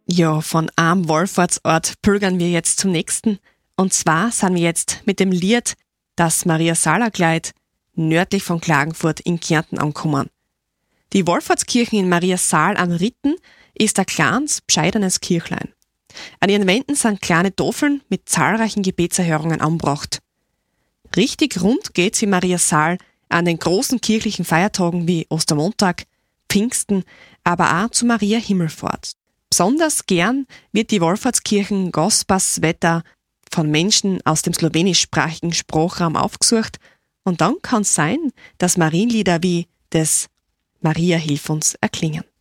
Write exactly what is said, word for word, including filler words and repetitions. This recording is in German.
Ja, von einem Wallfahrtsort pilgern wir jetzt zum nächsten. Und zwar sind wir jetzt mit dem Lied Das Maria-Sala-Kleid nördlich von Klagenfurt in Kärnten angekommen. Die Wallfahrtskirche in Maria-Sal am Ritten ist ein kleines, bescheidenes Kirchlein. An ihren Wänden sind kleine Tafeln mit zahlreichen Gebetserhörungen angebracht. Richtig rund geht's in Maria-Sal an den großen kirchlichen Feiertagen wie Ostermontag, Pfingsten, aber auch zu Maria Himmelfahrt. Besonders gern wird die Wallfahrtskirchen Gospas-Sveta von Menschen aus dem slowenischsprachigen Sprachraum aufgesucht und dann kann es sein, dass Marienlieder wie das Maria hilf uns erklingen.